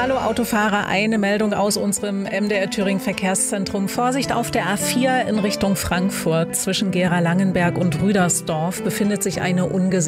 Hallo Autofahrer, eine Meldung aus unserem MDR Thüringen Verkehrszentrum. Vorsicht auf der A4 in Richtung Frankfurt. Zwischen Gera-Langenberg und Rüdersdorf befindet sich eine